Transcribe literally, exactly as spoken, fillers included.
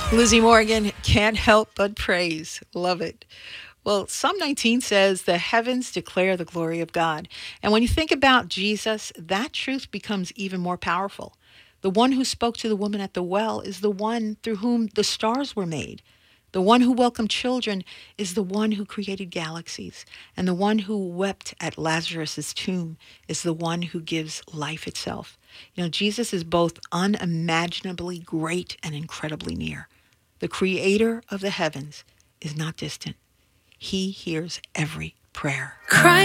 Lizzie Morgan, can't help but praise. Love it. Well, Psalm nineteen says, the heavens declare the glory of God. And when you think about Jesus, that truth becomes even more powerful. The one who spoke to the woman at the well is the one through whom the stars were made. The one who welcomed children is the one who created galaxies. And the one who wept at Lazarus' tomb is the one who gives life itself. You know, Jesus is both unimaginably great and incredibly near. The creator of the heavens is not distant. He hears every prayer. Crying